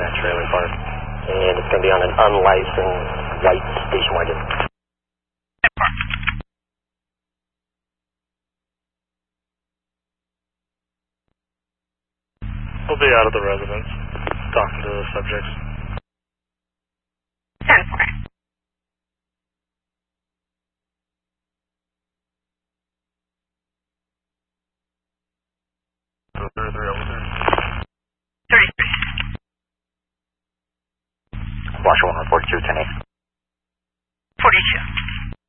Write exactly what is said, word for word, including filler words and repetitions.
that trailer park. And it's going to be on an unlicensed white station wagon. We'll be out of the residence, talking to the subjects. ten four. thirty-three over there. thirty-three. Washington one forty-two, ten eight. forty-two.